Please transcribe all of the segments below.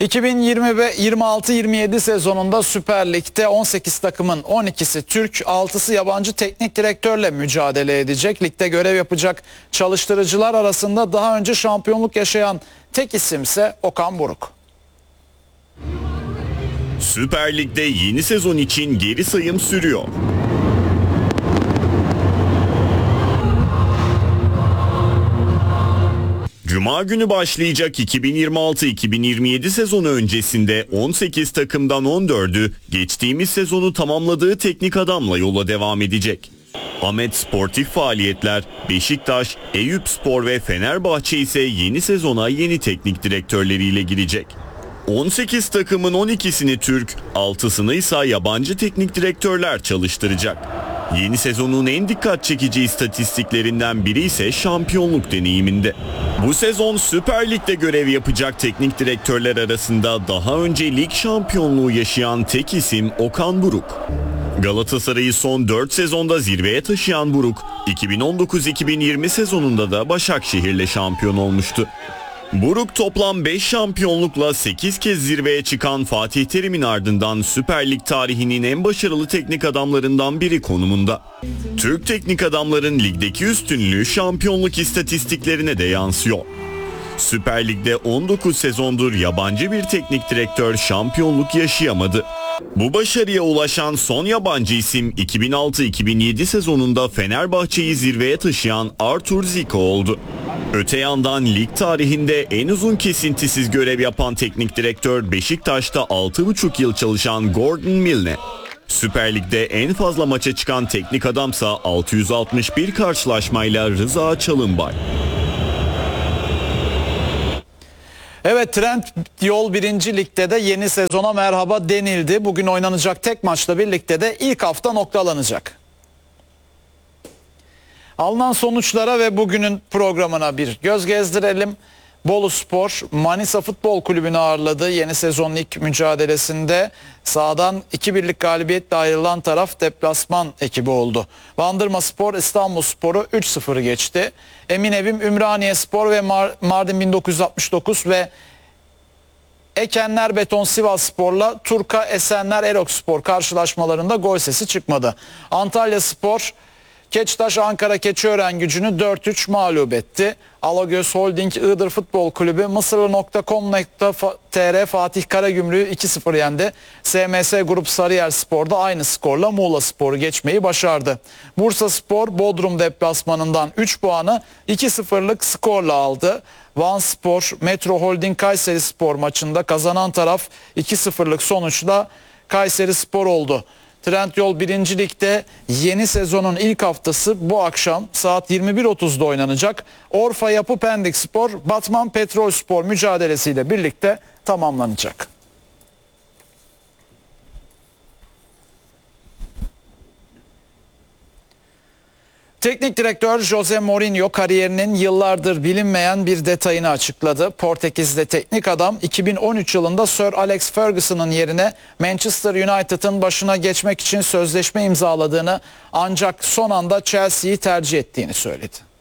2020 ve 26-27 sezonunda Süper Lig'de 18 takımın 12'si Türk, 6'sı yabancı teknik direktörle mücadele edecek. Ligde görev yapacak çalıştırıcılar arasında daha önce şampiyonluk yaşayan tek isimse Okan Buruk. Süper Lig'de yeni sezon için geri sayım sürüyor. Cuma günü başlayacak 2026-2027 sezonu öncesinde 18 takımdan 14'ü geçtiğimiz sezonu tamamladığı teknik adamla yola devam edecek. Ahmet sportif faaliyetler, Beşiktaş, Eyüpspor ve Fenerbahçe ise yeni sezona yeni teknik direktörleriyle girecek. 18 takımın 12'sini Türk, 6'sını ise yabancı teknik direktörler çalıştıracak. Yeni sezonun en dikkat çekici istatistiklerinden biri ise şampiyonluk deneyiminde. Bu sezon Süper Lig'de görev yapacak teknik direktörler arasında daha önce lig şampiyonluğu yaşayan tek isim Okan Buruk. Galatasaray'ı son 4 sezonda zirveye taşıyan Buruk, 2019-2020 sezonunda da Başakşehir'le şampiyon olmuştu. Buruk toplam 5 şampiyonlukla 8 kez zirveye çıkan Fatih Terim'in ardından Süper Lig tarihinin en başarılı teknik adamlarından biri konumunda. Türk teknik adamların ligdeki üstünlüğü şampiyonluk istatistiklerine de yansıyor. Süper Lig'de 19 sezondur yabancı bir teknik direktör şampiyonluk yaşayamadı. Bu başarıya ulaşan son yabancı isim 2006-2007 sezonunda Fenerbahçe'yi zirveye taşıyan Artur Zico oldu. Öte yandan lig tarihinde en uzun kesintisiz görev yapan teknik direktör Beşiktaş'ta 6,5 yıl çalışan Gordon Milne. Süper Lig'de en fazla maça çıkan teknik adamsa 661 karşılaşmayla Rıza Çalınbay. Evet, Trendyol 1. Lig'de de yeni sezona merhaba denildi. Bugün oynanacak tek maçla birlikte de ilk hafta noktalanacak. Alınan sonuçlara ve bugünün programına bir göz gezdirelim. Boluspor Manisa Futbol Kulübü'nü ağırladı. Yeni sezonun ilk mücadelesinde sahadan 2-1'lik galibiyetle ayrılan taraf deplasman ekibi oldu. Bandırmaspor İstanbulspor'u 3-0 geçti. Eminevim Ümraniyespor ve Mardin 1969 ve Ekenler Beton Sivasspor'la Turka Esenler Erokspor karşılaşmalarında gol sesi çıkmadı. Antalyaspor Keçtaş Ankara Keçiören-Gücü'nü 4-3 mağlup etti. Alagöz Holding Iğdır Futbol Kulübü Mısırlı.com.tr Fatih Karagümrük'ü 2-0 yendi. SMS Grup Sarıyerspor'da aynı skorla Muğlaspor'u geçmeyi başardı. Bursaspor Bodrum deplasmanından 3 puanı 2-0'lık skorla aldı. Vanspor Metro Holding Kayserispor maçında kazanan taraf 2-0'lık sonuçla Kayserispor oldu. Trendyol 1. Lig'de yeni sezonun ilk haftası bu akşam saat 21.30'da oynanacak. Orfa Yapı Pendikspor, Batman Petrolspor mücadelesiyle birlikte tamamlanacak. Teknik direktör Jose Mourinho kariyerinin yıllardır bilinmeyen bir detayını açıkladı. Portekiz'de teknik adam 2013 yılında Sir Alex Ferguson'ın yerine Manchester United'ın başına geçmek için sözleşme imzaladığını ancak son anda Chelsea'yi tercih ettiğini söyledi.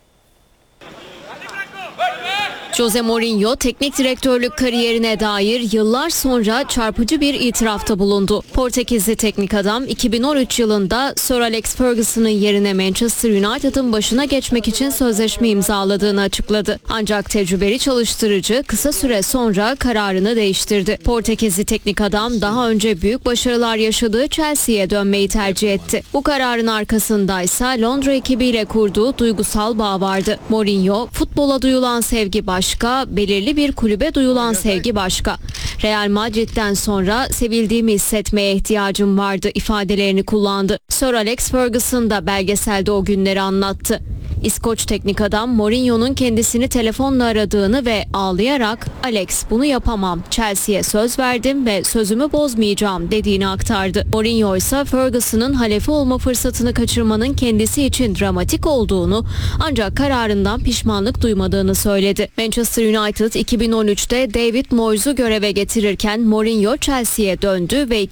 Jose Mourinho teknik direktörlük kariyerine dair yıllar sonra çarpıcı bir itirafta bulundu. Portekizli teknik adam 2013 yılında Sir Alex Ferguson'ın yerine Manchester United'ın başına geçmek için sözleşme imzaladığını açıkladı. Ancak tecrübeli çalıştırıcı kısa süre sonra kararını değiştirdi. Portekizli teknik adam daha önce büyük başarılar yaşadığı Chelsea'ye dönmeyi tercih etti. Bu kararın arkasındaysa Londra ekibiyle kurduğu duygusal bağ vardı. Mourinho, futbola duyulan sevgi başka, belirli bir kulübe duyulan sevgi başka. Real Madrid'den sonra sevildiğimi hissetmeye ihtiyacım vardı ifadelerini kullandı. Sir Alex Ferguson da belgeselde o günleri anlattı. İskoç teknik adam Mourinho'nun kendisini telefonla aradığını ve ağlayarak "Alex, bunu yapamam. Chelsea'ye söz verdim ve sözümü bozmayacağım" dediğini aktardı. Mourinho ise Ferguson'ın halefi olma fırsatını kaçırmanın kendisi için dramatik olduğunu ancak kararından pişmanlık duymadığını söyledi. Manchester United 2013'te David Moyes'u göreve getirirken Mourinho Chelsea'ye döndü ve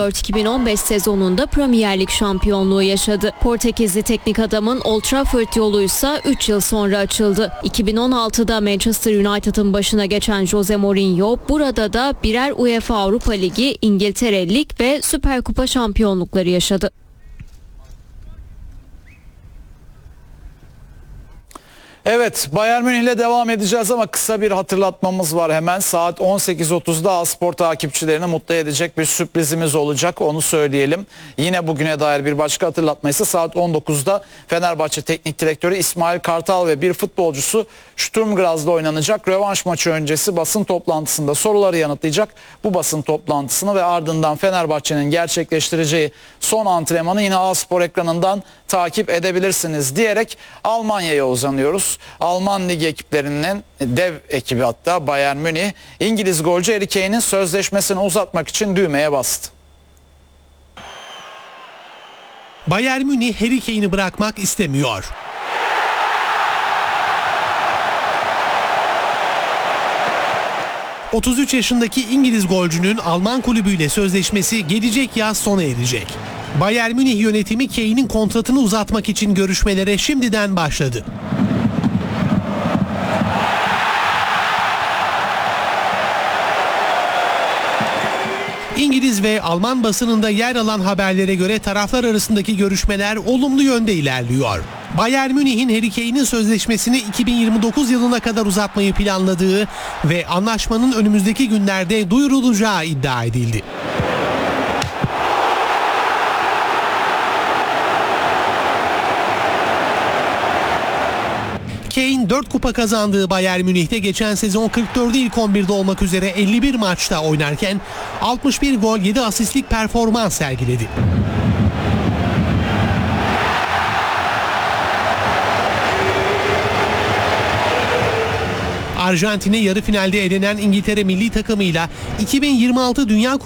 2014-2015 sezonunda Premier Lig şampiyonluğu yaşadı. Portekizli teknik adamın Old Trafford yolu yoluysa 3 yıl sonra açıldı. 2016'da Manchester United'ın başına geçen Jose Mourinho burada da birer UEFA Avrupa Ligi, İngiltere Lig ve Süper Kupa şampiyonlukları yaşadı. Evet, Bayern Münih'le devam edeceğiz ama kısa bir hatırlatmamız var hemen. Saat 18.30'da A-Spor takipçilerini mutlu edecek bir sürprizimiz olacak, onu söyleyelim. Yine bugüne dair bir başka hatırlatma ise saat 19'da Fenerbahçe Teknik Direktörü İsmail Kartal ve bir futbolcusu Sturm Graz'da oynanacak rövanş maçı öncesi basın toplantısında soruları yanıtlayacak. Bu basın toplantısını ve ardından Fenerbahçe'nin gerçekleştireceği son antrenmanı yine A-Spor ekranından takip edebilirsiniz diyerek Almanya'ya uzanıyoruz. Alman Ligi ekiplerinin dev ekibi hatta Bayern Münih, İngiliz golcü Harry Kane'in sözleşmesini uzatmak için düğmeye bastı. Bayern Münih Harry Kane'i bırakmak istemiyor. ...33 yaşındaki İngiliz golcünün Alman kulübüyle sözleşmesi gelecek yaz sona erecek. Bayern Münih yönetimi Kane'in kontratını uzatmak için görüşmelere şimdiden başladı. İngiliz ve Alman basınında yer alan haberlere göre taraflar arasındaki görüşmeler olumlu yönde ilerliyor. Bayern Münih'in Harry Kane'in sözleşmesini 2029 yılına kadar uzatmayı planladığı ve anlaşmanın önümüzdeki günlerde duyurulacağı iddia edildi. Kane 4 kupa kazandığı Bayern Münih'te geçen sezon 44'ü ilk 11'de olmak üzere 51 maçta oynarken 61 gol 7 asistlik performans sergiledi. Arjantin'i yarı finalde elenen İngiltere milli takımıyla 2026 Dünya